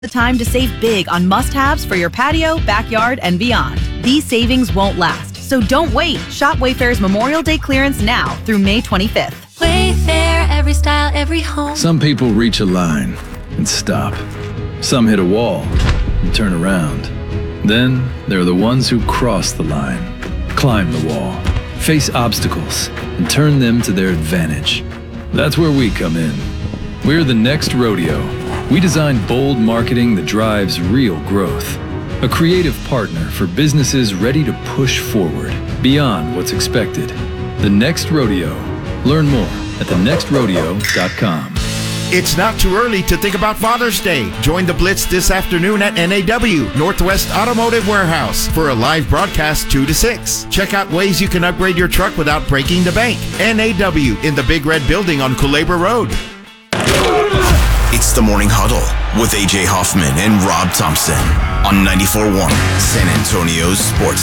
The time to save big on must-haves for your patio, backyard, and beyond. These savings won't last, so don't wait. Shop Wayfair's Memorial Day clearance now through May 25th. Wayfair, every style, every home. Some people reach a line and stop. Some hit a wall and turn around. Then there are the ones who cross the line, climb the wall, face obstacles, and turn them to their advantage. That's where we come in. We're the Next Rodeo. We design bold marketing that drives real growth. A creative partner for businesses ready to push forward beyond what's expected. The Next Rodeo. Learn more at thenextrodeo.com. It's not too early to think about Father's Day. Join the Blitz this afternoon at NAW, Northwest Automotive Warehouse, for a live broadcast 2 to 6. Check out ways you can upgrade your truck without breaking the bank. NAW in the Big Red Building on Culebra Road. It's the Morning Huddle with AJ Hoffman and Rob Thompson on 94.1 San Antonio's Sports